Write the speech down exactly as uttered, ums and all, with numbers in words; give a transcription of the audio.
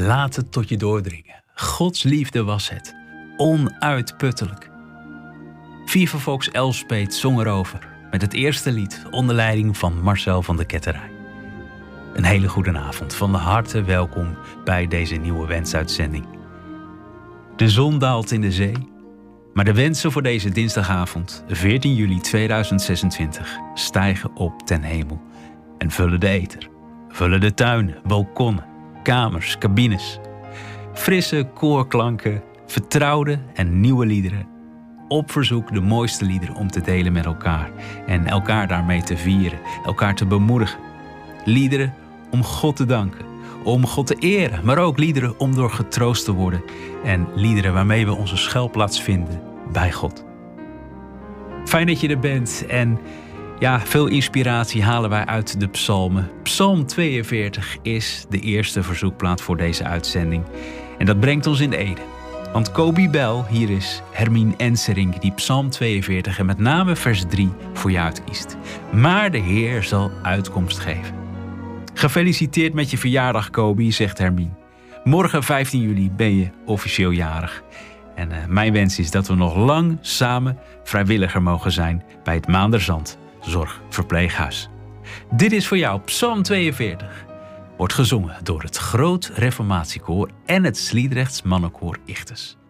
Laat het tot je doordringen. Gods liefde was het. Onuitputtelijk. Viva Vox Elspet zong erover met het eerste lied onder leiding van Marcel van de Ketterij. Een hele goede avond. Van harte welkom bij deze nieuwe wensuitzending. De zon daalt in de zee, maar de wensen voor deze dinsdagavond, veertien juli tweeduizend zesentwintig, stijgen op ten hemel en vullen de ether. Vullen de tuinen, balkonnen, kamers, cabines. Frisse koorklanken, vertrouwde en nieuwe liederen. Op verzoek de mooiste liederen om te delen met elkaar en elkaar daarmee te vieren, elkaar te bemoedigen. Liederen om God te danken, om God te eren, maar ook liederen om door getroost te worden en liederen waarmee we onze schuilplaats vinden bij God. Fijn dat je er bent en ja, veel inspiratie halen wij uit de psalmen. Psalm tweeënveertig is de eerste verzoekplaat voor deze uitzending en dat brengt ons in de Ede. Want Kobi Bel, hier is Hermien Ensering die Psalm tweeënveertig en met name vers drie voor je uitkiest. Maar de Heer zal uitkomst geven. Gefeliciteerd met je verjaardag, Kobi, zegt Hermien. Morgen vijftien juli ben je officieel jarig. En uh, mijn wens is dat we nog lang samen vrijwilliger mogen zijn bij het Maanderzand Zorgverpleeghuis. Dit is voor jou Psalm tweeënveertig. Wordt gezongen door het Groot Reformatiekoor en het Sliedrechts Mannenkoor Ichtes.